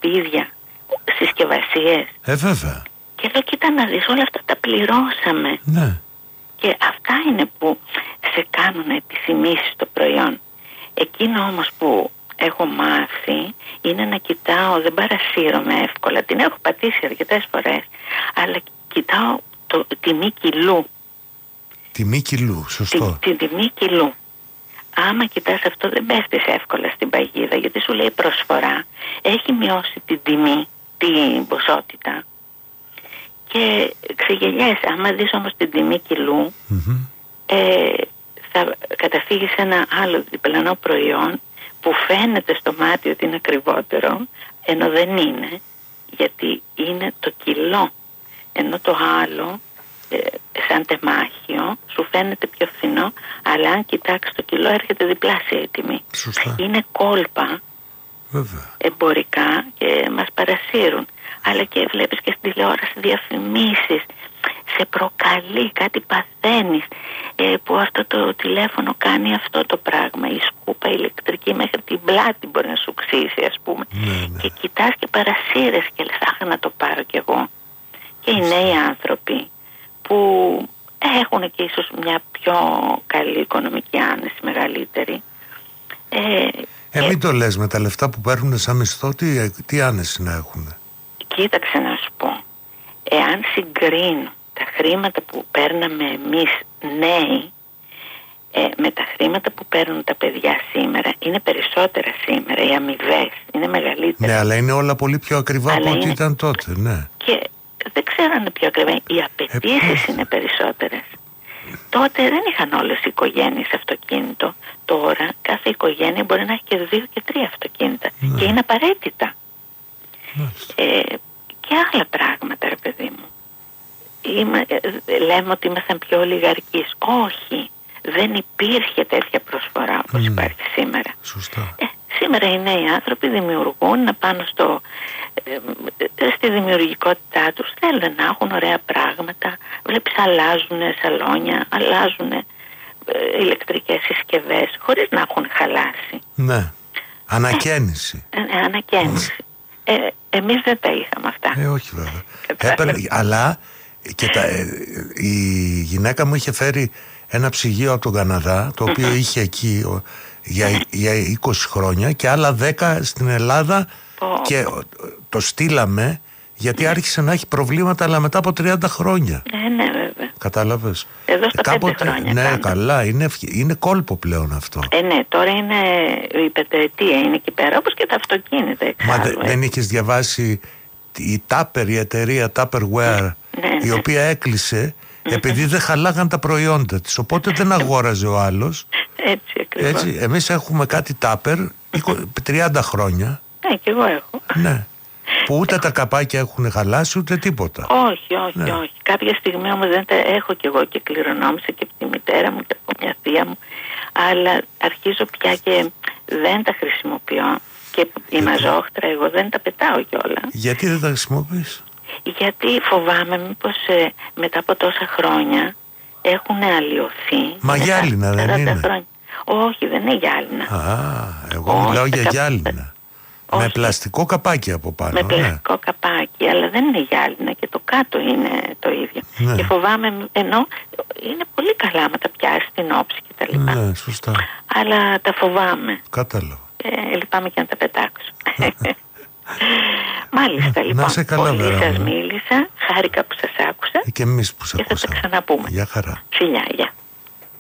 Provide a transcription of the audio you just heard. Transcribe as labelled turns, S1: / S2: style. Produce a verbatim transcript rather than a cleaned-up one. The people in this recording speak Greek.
S1: σκουπίδια, συσκευασίες.
S2: Ε, βέβαια.
S1: Και λέω, κοίτα να δεις, όλα αυτά τα πληρώσαμε.
S2: Ναι.
S1: Και αυτά είναι που σε κάνουν επισημίσεις στο προϊόν. Εκείνο όμως που έχω μάθει είναι να κοιτάω, δεν παρασύρωμαι εύκολα, την έχω πατήσει αρκετές φορές, αλλά κοιτάω το τιμή κιλού.
S2: Τιμή κιλού, σωστό.
S1: Την τη, τιμή κιλού. Άμα κοιτάς αυτό δεν πέφτεις εύκολα στην παγίδα, γιατί σου λέει προσφορά, έχει μειώσει την τιμή, την ποσότητα και ξεγελιέσαι. Άμα δεις όμως την τιμή κιλού, mm-hmm. ε, θα καταφύγεις σε ένα άλλο διπλανό προϊόν που φαίνεται στο μάτι ότι είναι ακριβότερο, ενώ δεν είναι, γιατί είναι το κιλό. Ενώ το άλλο, ε, σαν τεμάχιο, σου φαίνεται πιο φθηνό, αλλά αν κοιτάξεις το κιλό έρχεται διπλάσια η τιμή.
S2: Σωστά.
S1: Είναι κόλπα.
S2: Βέβαια.
S1: Εμπορικά και μας παρασύρουν. Αλλά και βλέπεις και στην τηλεόραση διαφημίσεις, σε προκαλεί, κάτι παθαίνεις, ε, που αυτό το τηλέφωνο κάνει αυτό το πράγμα, η σκούπα ηλεκτρική μέχρι την πλάτη μπορεί να σου ξύσει, ας πούμε.
S2: Ναι, ναι.
S1: Και κοιτάς και παρασύρες και λες, άχ, να το πάρω κι εγώ. Και οι νέοι άνθρωποι που έχουν και ίσως μια πιο καλή οικονομική άνεση, μεγαλύτερη. Ε,
S2: ε μην το λες, με τα λεφτά που παίρνουν σαν μισθό, τι, τι άνεση να έχουν.
S1: Κοίταξε να σου πω, εάν συγκρίνω τα χρήματα που παίρναμε εμείς νέοι ε, με τα χρήματα που παίρνουν τα παιδιά σήμερα, είναι περισσότερα σήμερα, οι αμοιβές είναι μεγαλύτερες.
S2: Ναι, αλλά είναι όλα πολύ πιο ακριβά
S1: αλλά
S2: από ό,τι
S1: είναι...
S2: ήταν τότε, ναι.
S1: Και δεν ξέρω αν είναι πιο ακριβά, οι απαιτήσεις ε, είναι περισσότερες. Τότε δεν είχαν όλες οι οικογένειες αυτοκίνητο. Τώρα κάθε οικογένεια μπορεί να έχει και δύο και τρία αυτοκίνητα, ναι. Και είναι απαραίτητα. Ε, και άλλα πράγματα, ρε παιδί μου. Είμαι, λέμε ότι ήμασταν πιο ολιγαρκείς. Όχι, δεν υπήρχε τέτοια προσφορά όπως mm. υπάρχει σήμερα.
S2: Σωστά.
S1: Ε, σήμερα οι νέοι άνθρωποι δημιουργούν να πάνω στο, ε, στη δημιουργικότητά τους, θέλουν να έχουν ωραία πράγματα. Βλέπεις, αλλάζουν σαλόνια, αλλάζουν ε, ηλεκτρικές συσκευές χωρίς να έχουν χαλάσει.
S2: Ναι, ανακαίνιση.
S1: Ε, ε, ανακαίνιση. Ε, εμείς δεν τα είχαμε αυτά.
S2: Ε, όχι βέβαια. Έπαιρνε, αλλά και τα, ε, η γυναίκα μου είχε φέρει ένα ψυγείο από τον Καναδά, το οποίο mm-hmm. είχε εκεί ο, για, για είκοσι χρόνια και άλλα δέκα στην Ελλάδα oh. και το στείλαμε γιατί mm. άρχισε να έχει προβλήματα, αλλά μετά από τριάντα χρόνια.
S1: Ε, ναι, βέβαια.
S2: Κατάλαβες.
S1: Εδώ στα
S2: Κάποτε,
S1: πέντε χρόνια.
S2: Ναι,
S1: πάντα.
S2: Καλά, είναι, είναι κόλπο πλέον αυτό.
S1: Ε, ναι, τώρα είναι η πενταετία, είναι εκεί πέρα, όπως και τα αυτοκίνητα. Εξάλλου,
S2: Μα δε, δεν είχες διαβάσει η Tupper, η εταιρεία Tupperware, ναι, ναι. η οποία έκλεισε επειδή δεν χαλάγαν τα προϊόντα της, οπότε δεν αγόραζε ο άλλος.
S1: Έτσι ακριβώς.
S2: Έτσι, εμείς έχουμε κάτι Tupper τριάντα χρόνια.
S1: Ναι, και εγώ έχω.
S2: Ναι. Που ούτε τα καπάκια έχουν χαλάσει ούτε τίποτα.
S1: Όχι, όχι, ναι. όχι. Κάποια στιγμή όμως δεν τα έχω κι εγώ και κληρονόμησα και από τη μητέρα μου και από μια θεία μου. Αλλά αρχίζω πια και δεν τα χρησιμοποιώ. Και η μαζόχτρα εγώ δεν τα πετάω κιόλα.
S2: Γιατί δεν τα χρησιμοποιείς?
S1: Γιατί φοβάμαι μήπως ε, μετά από τόσα χρόνια έχουν αλλοιωθεί.
S2: Μα γυάλινα δεν είναι?
S1: Χρόνια. Όχι, δεν είναι γυάλινα.
S2: Α, εγώ όχι, μιλάω για γυάλινα. Όχι. Με πλαστικό καπάκι από πάνω.
S1: Με πλαστικό ναι. καπάκι, αλλά δεν είναι γυάλινα και το κάτω είναι το ίδιο. Ναι. Και φοβάμαι, ενώ είναι πολύ καλά με τα πιάσει στην όψη και τα λοιπά.
S2: Ναι, σωστά.
S1: Αλλά τα φοβάμαι.
S2: Κατάλαβα.
S1: Ε, λυπάμαι και να τα πετάξω. Μάλιστα, λοιπόν.
S2: Να σε καλά,
S1: πολύ
S2: Βέρα,
S1: σας μίλησα, χάρηκα που σας άκουσα.
S2: Και εμείς που σας
S1: ακούσαμε. Και θα τα ξαναπούμε.
S2: Γεια χαρά.
S1: Φιλιά, γεια.